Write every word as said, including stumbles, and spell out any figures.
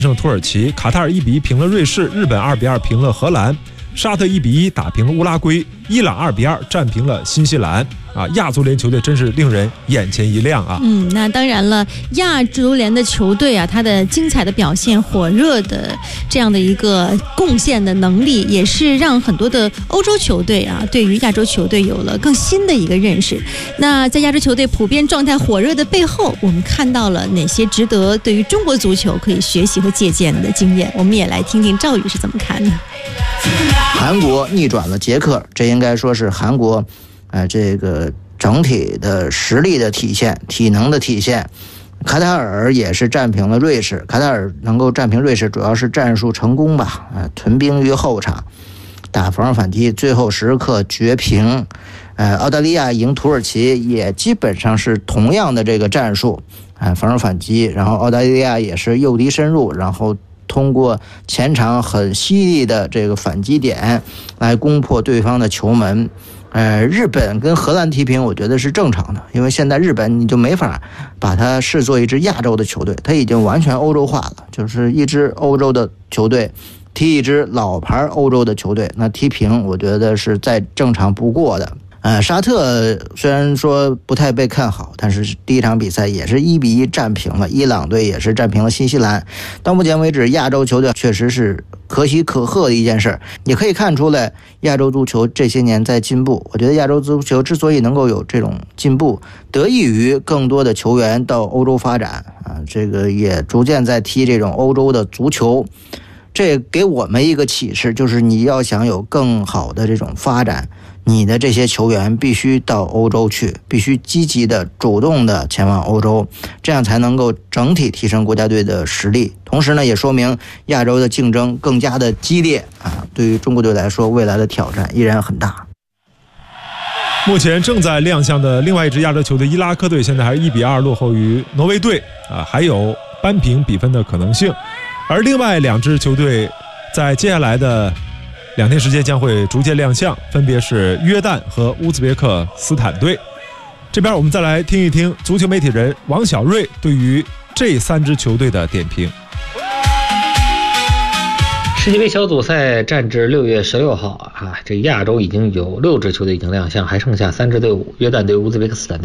胜土耳其，卡塔尔一比一平了瑞士，日本二比二平了荷兰，沙特一比一打平了乌拉圭，伊朗二比二战平了新西兰。啊，亚足联球队真是令人眼前一亮啊！ 嗯，那当然了，亚足联的球队啊，它的精彩的表现、火热的这样的一个贡献的能力，也是让很多的欧洲球队啊，对于亚洲球队有了更新的一个认识。那在亚洲球队普遍状态火热的背后，我们看到了哪些值得对于中国足球可以学习和借鉴的经验？我们也来听听赵宇是怎么看的。 韩国逆转了捷克，这应该说是韩国。呃，这个整体的实力的体现，体能的体现。卡塔尔也是战平了瑞士，卡塔尔能够战平瑞士，主要是战术成功吧，呃，屯兵于后场，打防守反击，最后时刻绝平。呃，澳大利亚赢土耳其也基本上是同样的这个战术，啊、呃，防守反击，然后澳大利亚也是诱敌深入，然后通过前场很犀利的这个反击点来攻破对方的球门。呃，日本跟荷兰踢平，我觉得是正常的，因为现在日本你就没法把它视作一支亚洲的球队，它已经完全欧洲化了，就是一支欧洲的球队踢一支老牌欧洲的球队，那踢平我觉得是再正常不过的。呃，沙特虽然说不太被看好，但是第一场比赛也是一比一战平了，伊朗队也是战平了新西兰。到目前为止，亚洲球队确实是可喜可贺的一件事，也可以看出来亚洲足球这些年在进步。我觉得亚洲足球之所以能够有这种进步，得益于更多的球员到欧洲发展啊，这个也逐渐在踢这种欧洲的足球。这给我们一个启示，就是你要想有更好的这种发展，你的这些球员必须到欧洲去，必须积极的主动的前往欧洲，这样才能够整体提升国家队的实力。同时呢，也说明亚洲的竞争更加的激烈啊，对于中国队来说，未来的挑战依然很大。 目前正在亮相的另外一支亚洲球队伊拉克队，现在还是一比二落后于挪威队啊，还有扳平比分的可能性。而另外两支球队在接下来的两天时间将会逐渐亮相，分别是约旦和乌兹别克斯坦队。这边我们再来听一听足球媒体人王小瑞对于这三支球队的点评。 世界杯小组赛战至六月十六号啊，这亚洲已经有六支球队已经亮相，还剩下三支队伍：约旦队、乌兹别克斯坦队